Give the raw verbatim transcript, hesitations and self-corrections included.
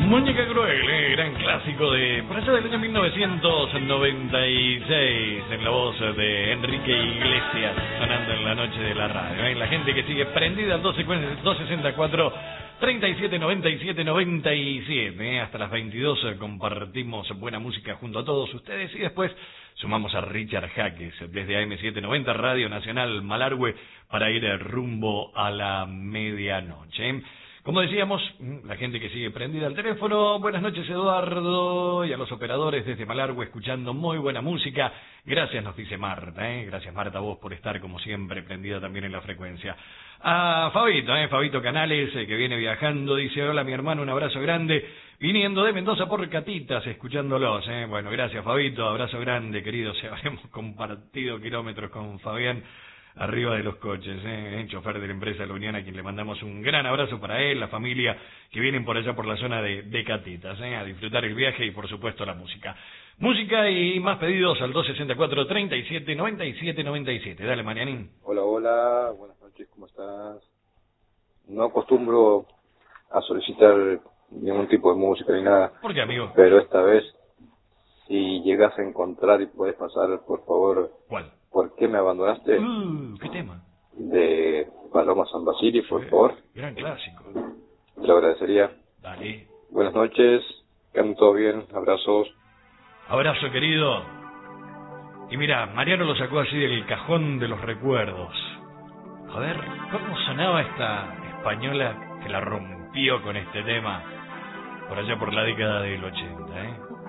Muñeca Cruel, eh, gran clásico de por allá del año mil novecientos noventa y seis, en la voz de Enrique Iglesias, sonando en la noche de la radio. Eh. La gente que sigue prendida al dos sesenta y cuatro, treinta y siete noventa y siete noventa y siete. Eh. Hasta las veintidós compartimos buena música junto a todos ustedes y después sumamos a Richard Jaques desde A M setecientos noventa Radio Nacional Malargüe para ir rumbo a la medianoche. Eh. Como decíamos, la gente que sigue prendida al teléfono, buenas noches Eduardo, y a los operadores desde Malargüe escuchando muy buena música. Gracias, nos dice Marta, ¿eh? Gracias Marta a vos por estar como siempre prendida también en la frecuencia. A Fabito, ¿eh? Fabito Canales, eh, que viene viajando, dice, hola mi hermano, un abrazo grande, viniendo de Mendoza por Catitas, escuchándolos. ¿eh? Bueno, gracias Fabito, abrazo grande, querido, se habremos compartido kilómetros con Fabián. Arriba de los coches, ¿eh? Chofer de la empresa La Unión, a quien le mandamos un gran abrazo para él, la familia que vienen por allá por la zona de, de Catitas, ¿eh? A disfrutar el viaje y por supuesto la música. Música y más pedidos al dos sesenta y cuatro, treinta y siete noventa y siete noventa y siete. Dale, Marianín. Hola, hola, buenas noches, ¿cómo estás? No acostumbro a solicitar ningún tipo de música ni nada. ¿Por qué, amigo? Pero esta vez, si llegas a encontrar y puedes pasar, por favor... ¿Cuál? ¿Por qué me abandonaste? Uh, ¿qué tema? De Paloma San Basilio, por favor. Gran clásico. Te lo agradecería. Dale. Buenas noches, que anden todo bien, abrazos. Abrazo, querido. Y mira, Mariano lo sacó así del cajón de los recuerdos. A ver, ¿cómo sonaba esta española que la rompió con este tema por allá por la década del ochenta, eh?